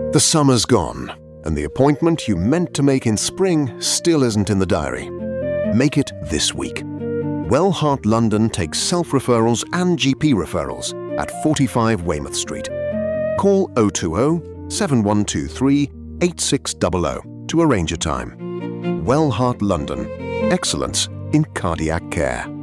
The summer's gone, and the appointment you meant to make in spring still isn't in the diary. Make it this week. Wellheart London takes self-referrals and GP referrals at 45 Weymouth Street. Call 020 7123 8600 to arrange a time. Wellheart London. Excellence in cardiac care.